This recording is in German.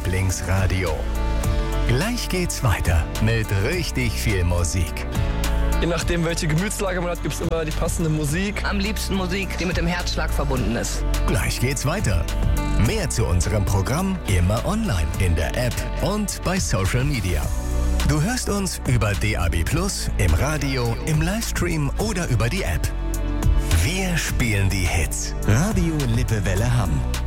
Lieblingsradio. Gleich geht's weiter mit richtig viel Musik. Je nachdem, welche Gemütslage man hat, gibt es immer die passende Musik. Am liebsten Musik, die mit dem Herzschlag verbunden ist. Gleich geht's weiter. Mehr zu unserem Programm immer online in der App und bei Social Media. Du hörst uns über DAB+, im Radio, im Livestream oder über die App. Wir spielen die Hits. Radio Lippewelle Hamm.